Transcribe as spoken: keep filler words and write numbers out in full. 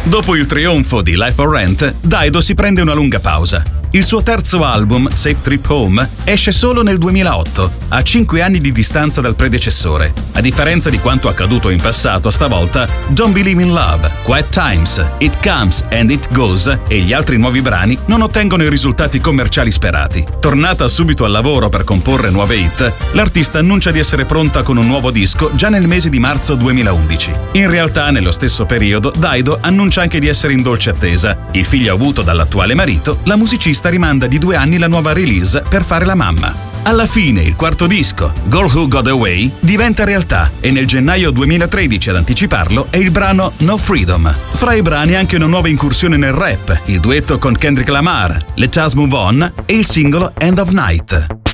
Dopo il trionfo di Life for Rent, Dido si prende una lunga pausa. Il suo terzo album, Safe Trip Home, esce solo nel duemilaotto, a cinque anni di distanza dal predecessore. A differenza di quanto accaduto in passato, stavolta Don't Believe in Love, Quiet Times, It Comes and It Goes e gli altri nuovi brani non ottengono i risultati commerciali sperati. Tornata subito al lavoro per comporre nuove hit, l'artista annuncia di essere pronta con un nuovo disco già nel mese di marzo duemilaundici. In realtà, nello stesso periodo, Dido annuncia anche di essere in dolce attesa. Il figlio avuto dall'attuale marito, la musicista rimanda di due anni la nuova release per fare la mamma. Alla fine il quarto disco, Girl Who Got Away, diventa realtà e nel gennaio duemilatredici ad anticiparlo è il brano No Freedom. Fra i brani anche una nuova incursione nel rap, il duetto con Kendrick Lamar, Let Us Move On e il singolo End of Night.